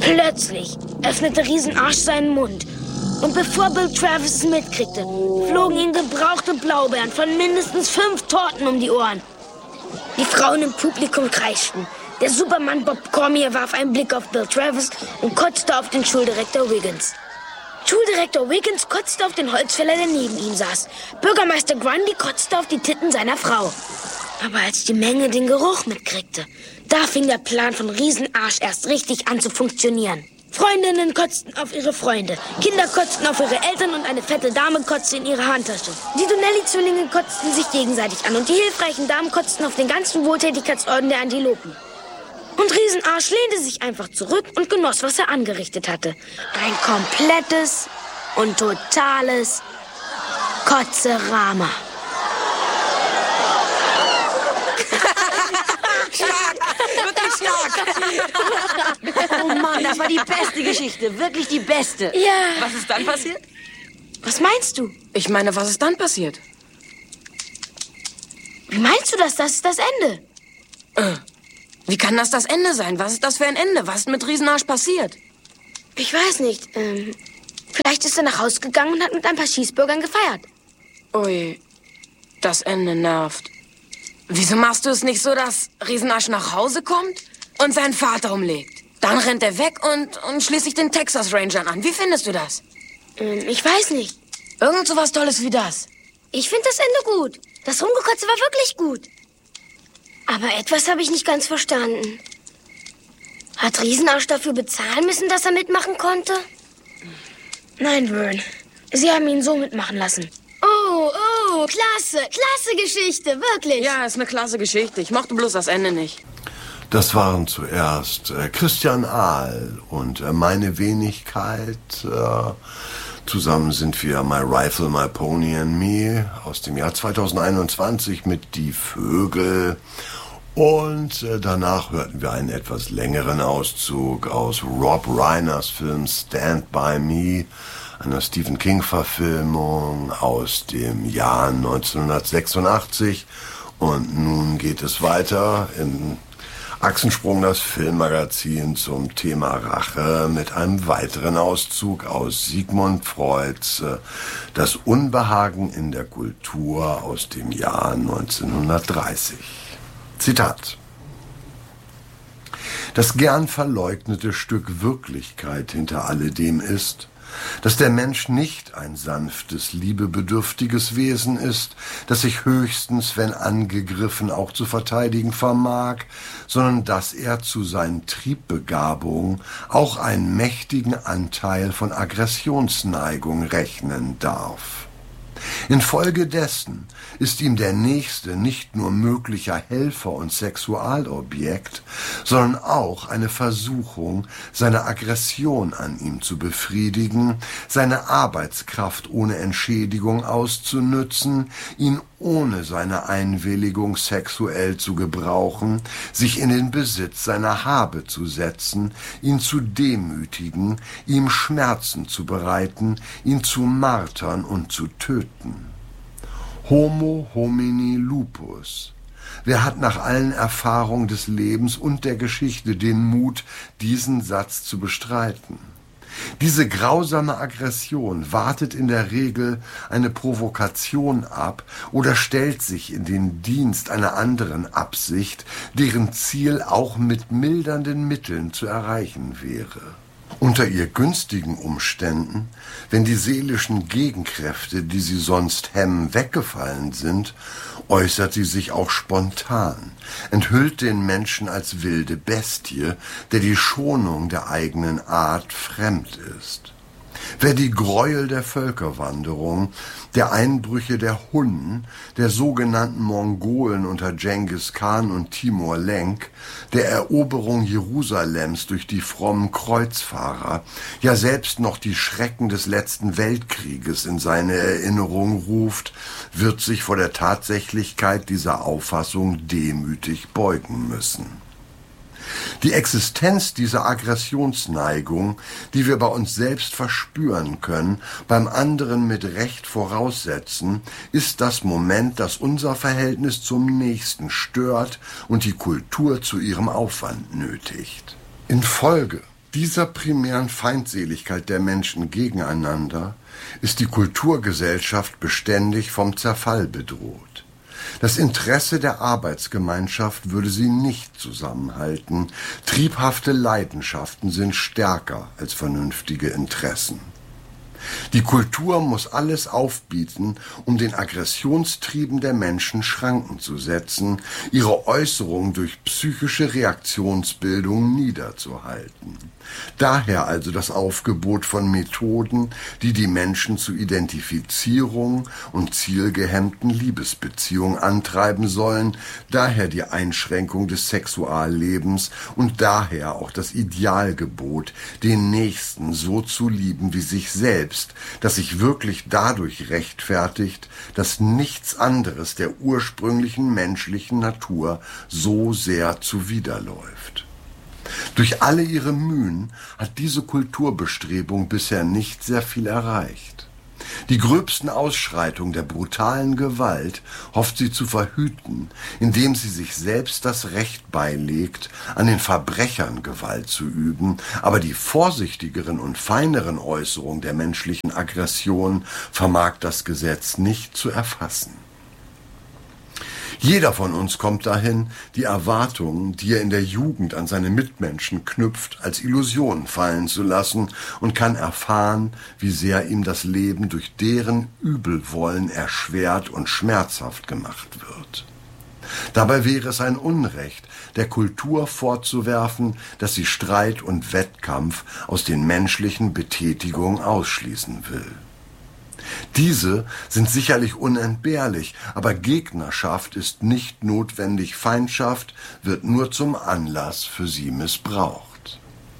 Plötzlich öffnete Riesenarsch seinen Mund. Und bevor Bill Travis es mitkriegte, flogen ihm gebrauchte Blaubeeren von mindestens 5 Torten um die Ohren. Die Frauen im Publikum kreischten. Der Supermann Bob Cormier warf einen Blick auf Bill Travis und kotzte auf den Schuldirektor Wiggins. Schuldirektor Wiggins kotzte auf den Holzfäller, der neben ihm saß. Bürgermeister Grundy kotzte auf die Titten seiner Frau. Aber als die Menge den Geruch mitkriegte, da fing der Plan von Riesenarsch erst richtig an zu funktionieren. Freundinnen kotzten auf ihre Freunde, Kinder kotzten auf ihre Eltern und eine fette Dame kotzte in ihre Handtasche. Die Donnelly-Zwillinge kotzten sich gegenseitig an und die hilfreichen Damen kotzten auf den ganzen Wohltätigkeitsorden der Antilopen. Und Riesenarsch lehnte sich einfach zurück und genoss, was er angerichtet hatte. Ein komplettes und totales Kotzerama. Stark! Oh Mann, das war die beste Geschichte. Wirklich die beste. Ja. Was ist dann passiert? Was meinst du? Ich meine, was ist dann passiert? Wie meinst du das? Das ist das Ende. Wie kann das Ende sein? Was ist das für ein Ende? Was ist mit Riesenarsch passiert? Ich weiß nicht. Vielleicht ist er nach Hause gegangen und hat mit ein paar Cheeseburgern gefeiert. Ui, das Ende nervt. Wieso machst du es nicht so, dass Riesenarsch nach Hause kommt und seinen Vater umlegt? Dann rennt er weg und schließt sich den Texas Rangern an. Wie findest du das? Ich weiß nicht. Irgend so was Tolles wie das. Ich finde das Ende gut. Das Rumgekotze war wirklich gut. Aber etwas habe ich nicht ganz verstanden. Hat Riesenarsch dafür bezahlen müssen, dass er mitmachen konnte? Nein, Vern. Sie haben ihn so mitmachen lassen. Oh, klasse Geschichte, wirklich. Ja, ist eine klasse Geschichte. Ich mochte bloß das Ende nicht. Das waren zuerst Christian Ahl und meine Wenigkeit. Zusammen sind wir My Rifle, My Pony and Me aus dem Jahr 2021 mit Die Vögel. Und danach hörten wir einen etwas längeren Auszug aus Rob Reiners Film Stand By Me, einer Stephen King-Verfilmung aus dem Jahr 1986. Und nun geht es weiter im Achsensprung, das Filmmagazin, zum Thema Rache mit einem weiteren Auszug aus Sigmund Freuds Das Unbehagen in der Kultur aus dem Jahr 1930. Zitat: Das gern verleugnete Stück Wirklichkeit hinter alledem ist, dass der Mensch nicht ein sanftes, liebebedürftiges Wesen ist, das sich höchstens, wenn angegriffen, auch zu verteidigen vermag, sondern dass er zu seinen Triebbegabungen auch einen mächtigen Anteil von Aggressionsneigung rechnen darf. Infolgedessen ist ihm der Nächste nicht nur möglicher Helfer und Sexualobjekt, sondern auch eine Versuchung, seine Aggression an ihm zu befriedigen, seine Arbeitskraft ohne Entschädigung auszunützen, ihn ohne seine Einwilligung sexuell zu gebrauchen, sich in den Besitz seiner Habe zu setzen, ihn zu demütigen, ihm Schmerzen zu bereiten, ihn zu martern und zu töten. Homo homini lupus. Wer hat nach allen Erfahrungen des Lebens und der Geschichte den Mut, diesen Satz zu bestreiten? Diese grausame Aggression wartet in der Regel eine Provokation ab oder stellt sich in den Dienst einer anderen Absicht, deren Ziel auch mit mildernden Mitteln zu erreichen wäre. Unter ihr günstigen Umständen, wenn die seelischen Gegenkräfte, die sie sonst hemmen, weggefallen sind, äußert sie sich auch spontan, enthüllt den Menschen als wilde Bestie, der die Schonung der eigenen Art fremd ist. Wer die Gräuel der Völkerwanderung, der Einbrüche der Hunnen, der sogenannten Mongolen unter Genghis Khan und Timur Lenk, der Eroberung Jerusalems durch die frommen Kreuzfahrer, ja selbst noch die Schrecken des letzten Weltkrieges in seine Erinnerung ruft, wird sich vor der Tatsächlichkeit dieser Auffassung demütig beugen müssen. Die Existenz dieser Aggressionsneigung, die wir bei uns selbst verspüren können, beim anderen mit Recht voraussetzen, ist das Moment, das unser Verhältnis zum Nächsten stört und die Kultur zu ihrem Aufwand nötigt. Infolge dieser primären Feindseligkeit der Menschen gegeneinander ist die Kulturgesellschaft beständig vom Zerfall bedroht. Das Interesse der Arbeitsgemeinschaft würde sie nicht zusammenhalten. Triebhafte Leidenschaften sind stärker als vernünftige Interessen. Die Kultur muss alles aufbieten, um den Aggressionstrieben der Menschen Schranken zu setzen, ihre Äußerungen durch psychische Reaktionsbildung niederzuhalten. Daher also das Aufgebot von Methoden, die die Menschen zu Identifizierung und zielgehemmten Liebesbeziehungen antreiben sollen, daher die Einschränkung des Sexuallebens und daher auch das Idealgebot, den Nächsten so zu lieben wie sich selbst, das sich wirklich dadurch rechtfertigt, dass nichts anderes der ursprünglichen menschlichen Natur so sehr zuwiderläuft. Durch alle ihre Mühen hat diese Kulturbestrebung bisher nicht sehr viel erreicht. Die gröbsten Ausschreitungen der brutalen Gewalt hofft sie zu verhüten, indem sie sich selbst das Recht beilegt, an den Verbrechern Gewalt zu üben, aber die vorsichtigeren und feineren Äußerungen der menschlichen Aggression vermag das Gesetz nicht zu erfassen. Jeder von uns kommt dahin, die Erwartungen, die er in der Jugend an seine Mitmenschen knüpft, als Illusionen fallen zu lassen und kann erfahren, wie sehr ihm das Leben durch deren Übelwollen erschwert und schmerzhaft gemacht wird. Dabei wäre es ein Unrecht, der Kultur vorzuwerfen, dass sie Streit und Wettkampf aus den menschlichen Betätigungen ausschließen will. Diese sind sicherlich unentbehrlich, aber Gegnerschaft ist nicht notwendig, Feindschaft wird nur zum Anlass für sie missbraucht.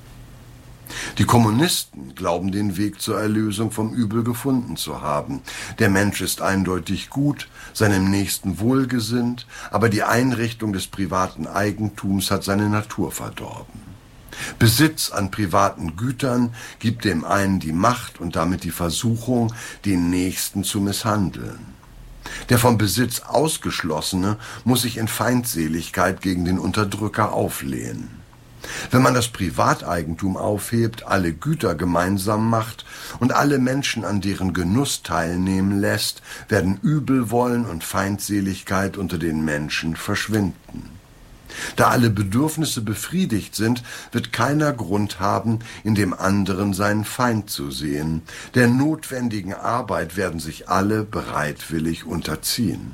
Die Kommunisten glauben, den Weg zur Erlösung vom Übel gefunden zu haben. Der Mensch ist eindeutig gut, seinem Nächsten wohlgesinnt, aber die Einrichtung des privaten Eigentums hat seine Natur verdorben. Besitz an privaten Gütern gibt dem einen die Macht und damit die Versuchung, den Nächsten zu misshandeln. Der vom Besitz Ausgeschlossene muss sich in Feindseligkeit gegen den Unterdrücker auflehnen. Wenn man das Privateigentum aufhebt, alle Güter gemeinsam macht und alle Menschen an deren Genuss teilnehmen lässt, werden Übelwollen und Feindseligkeit unter den Menschen verschwinden. Da alle Bedürfnisse befriedigt sind, wird keiner Grund haben, in dem anderen seinen Feind zu sehen. Der notwendigen Arbeit werden sich alle bereitwillig unterziehen.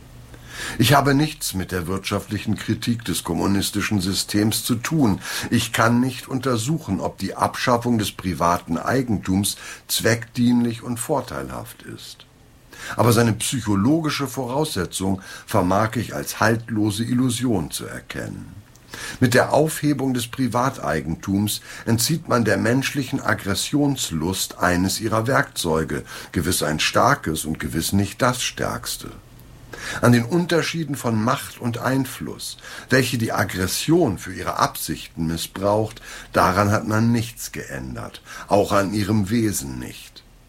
Ich habe nichts mit der wirtschaftlichen Kritik des kommunistischen Systems zu tun. Ich kann nicht untersuchen, ob die Abschaffung des privaten Eigentums zweckdienlich und vorteilhaft ist. Aber seine psychologische Voraussetzung vermag ich als haltlose Illusion zu erkennen. Mit der Aufhebung des Privateigentums entzieht man der menschlichen Aggressionslust eines ihrer Werkzeuge, gewiss ein starkes und gewiss nicht das stärkste. An den Unterschieden von Macht und Einfluss, welche die Aggression für ihre Absichten missbraucht, daran hat man nichts geändert, auch an ihrem Wesen nicht.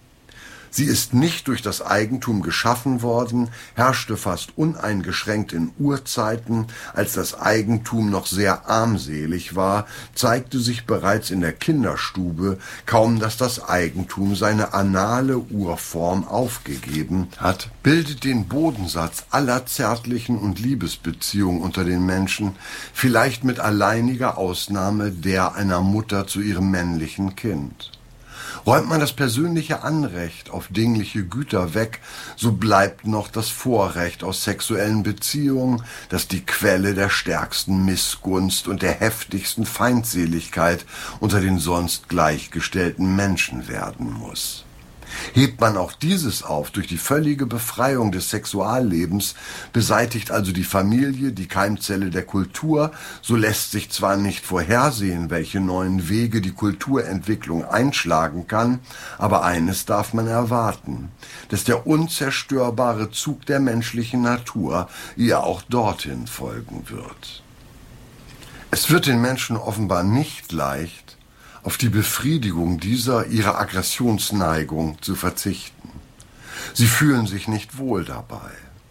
Sie ist nicht durch das Eigentum geschaffen worden, herrschte fast uneingeschränkt in Urzeiten, als das Eigentum noch sehr armselig war, zeigte sich bereits in der Kinderstube, kaum dass das Eigentum seine anale Urform aufgegeben hat, bildet den Bodensatz aller zärtlichen und Liebesbeziehungen unter den Menschen, vielleicht mit alleiniger Ausnahme der einer Mutter zu ihrem männlichen Kind. Räumt man das persönliche Anrecht auf dingliche Güter weg, so bleibt noch das Vorrecht aus sexuellen Beziehungen, das die Quelle der stärksten Missgunst und der heftigsten Feindseligkeit unter den sonst gleichgestellten Menschen werden muss. Hebt man auch dieses auf durch die völlige Befreiung des Sexuallebens, beseitigt also die Familie die Keimzelle der Kultur, so lässt sich zwar nicht vorhersehen, welche neuen Wege die Kulturentwicklung einschlagen kann, aber eines darf man erwarten, dass der unzerstörbare Zug der menschlichen Natur ihr auch dorthin folgen wird. Es wird den Menschen offenbar nicht leicht, auf die Befriedigung dieser ihrer Aggressionsneigung zu verzichten. Sie fühlen sich nicht wohl dabei.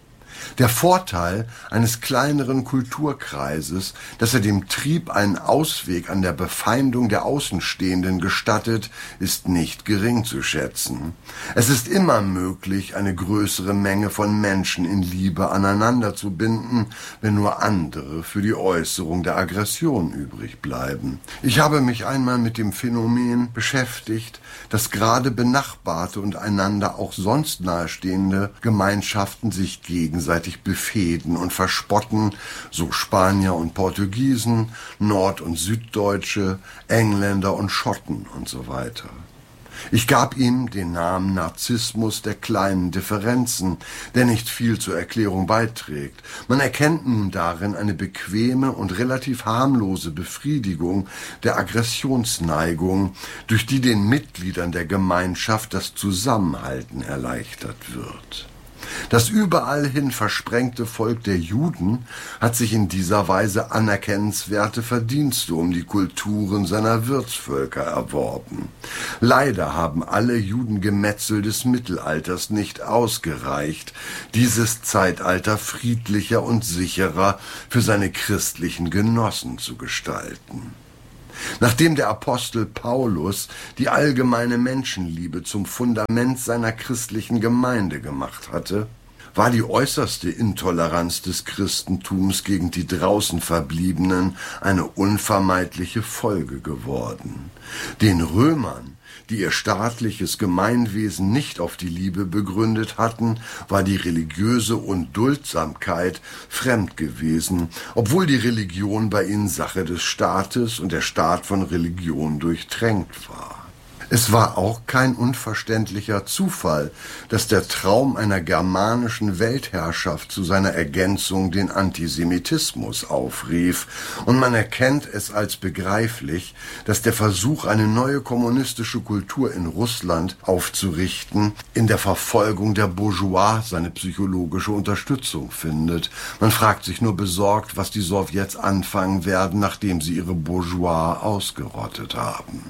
Der Vorteil eines kleineren Kulturkreises, dass er dem Trieb einen Ausweg an der Befeindung der Außenstehenden gestattet, ist nicht gering zu schätzen. Es ist immer möglich, eine größere Menge von Menschen in Liebe aneinander zu binden, wenn nur andere für die Äußerung der Aggression übrig bleiben. Ich habe mich einmal mit dem Phänomen beschäftigt, dass gerade benachbarte und einander auch sonst nahestehende Gemeinschaften sich gegenseitig befehden und verspotten, so Spanier und Portugiesen, Nord- und Süddeutsche, Engländer und Schotten und so weiter. Ich gab ihm den Namen Narzissmus der kleinen Differenzen, der nicht viel zur Erklärung beiträgt. Man erkennt nun darin eine bequeme und relativ harmlose Befriedigung der Aggressionsneigung, durch die den Mitgliedern der Gemeinschaft das Zusammenhalten erleichtert wird. Das überall hin versprengte Volk der Juden hat sich in dieser Weise anerkennenswerte Verdienste um die Kulturen seiner Wirtsvölker erworben. Leider haben alle Judengemetzel des Mittelalters nicht ausgereicht, dieses Zeitalter friedlicher und sicherer für seine christlichen Genossen zu gestalten. Nachdem der Apostel Paulus die allgemeine Menschenliebe zum Fundament seiner christlichen Gemeinde gemacht hatte, war die äußerste Intoleranz des Christentums gegen die draußen Verbliebenen eine unvermeidliche Folge geworden. Den Römern, die ihr staatliches Gemeinwesen nicht auf die Liebe begründet hatten, war die religiöse Unduldsamkeit fremd gewesen, obwohl die Religion bei ihnen Sache des Staates und der Staat von Religion durchtränkt war. Es war auch kein unverständlicher Zufall, dass der Traum einer germanischen Weltherrschaft zu seiner Ergänzung den Antisemitismus aufrief, und man erkennt es als begreiflich, dass der Versuch, eine neue kommunistische Kultur in Russland aufzurichten, in der Verfolgung der Bourgeois seine psychologische Unterstützung findet. Man fragt sich nur besorgt, was die Sowjets anfangen werden, nachdem sie ihre Bourgeois ausgerottet haben.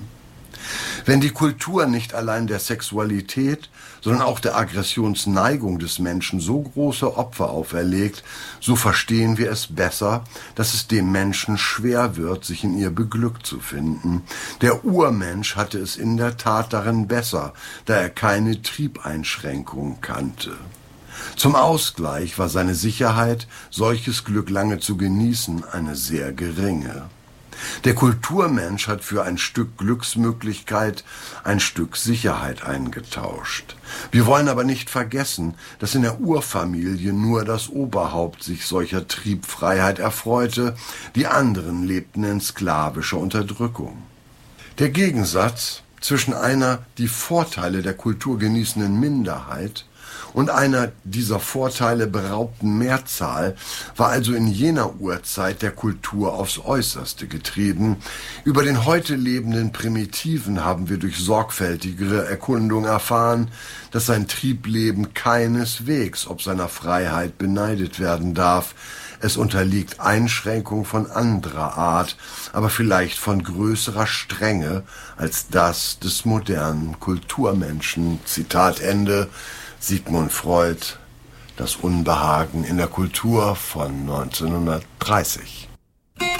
Wenn die Kultur nicht allein der Sexualität, sondern auch der Aggressionsneigung des Menschen so große Opfer auferlegt, so verstehen wir es besser, dass es dem Menschen schwer wird, sich in ihr beglückt zu finden. Der Urmensch hatte es in der Tat darin besser, da er keine Triebeinschränkungen kannte. Zum Ausgleich war seine Sicherheit, solches Glück lange zu genießen, eine sehr geringe. Der Kulturmensch hat für ein Stück Glücksmöglichkeit ein Stück Sicherheit eingetauscht. Wir wollen aber nicht vergessen, dass in der Urfamilie nur das Oberhaupt sich solcher Triebfreiheit erfreute, die anderen lebten in sklavischer Unterdrückung. Der Gegensatz zwischen einer die Vorteile der Kultur genießenden Minderheit und einer dieser Vorteile beraubten Mehrzahl war also in jener Urzeit der Kultur aufs Äußerste getrieben. Über den heute lebenden Primitiven haben wir durch sorgfältigere Erkundung erfahren, dass sein Triebleben keineswegs ob seiner Freiheit beneidet werden darf. Es unterliegt Einschränkungen von anderer Art, aber vielleicht von größerer Strenge als das des modernen Kulturmenschen. Zitat Ende. Sigmund Freud, Das Unbehagen in der Kultur von 1930.